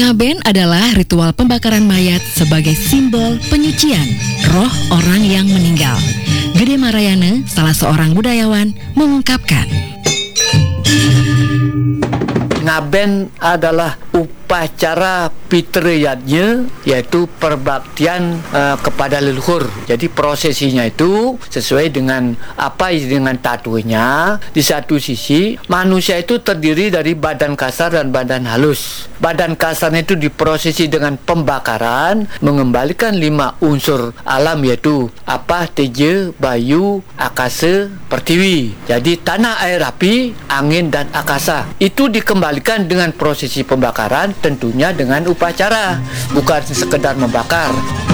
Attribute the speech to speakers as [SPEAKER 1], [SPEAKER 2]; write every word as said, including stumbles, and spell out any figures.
[SPEAKER 1] Ngaben adalah ritual pembakaran mayat sebagai simbol penyucian roh orang yang meninggal. Gede Marayana, salah seorang budayawan, mengungkapkan.
[SPEAKER 2] Ngaben adalah upacara fitriyatnya, yaitu perbaktian uh, kepada leluhur. Jadi prosesinya itu sesuai dengan apa dengan tatunya. Di satu sisi manusia itu terdiri dari badan kasar dan badan halus. Badan kasarnya itu diprosesi dengan pembakaran, mengembalikan lima unsur alam, yaitu apa, teja, bayu, akasa, pertiwi. Jadi tanah, air, api, angin, dan akasa itu dikembalikan dengan prosesi pembakaran, tentunya dengan upacara, bukan sekedar membakar.